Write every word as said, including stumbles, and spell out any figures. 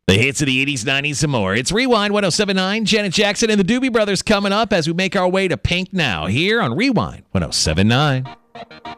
The hits of the eighties, nineties, and more. It's Rewind one oh seven point nine. Janet Jackson and the Doobie Brothers coming up as we make our way to Pink Now here on Rewind one oh seven point nine.